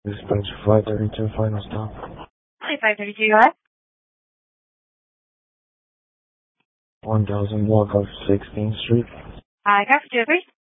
Dispatch 532, final stop. Hi, 532, go ahead. 1000 block of 16th Street. Hi, can I have your delivery?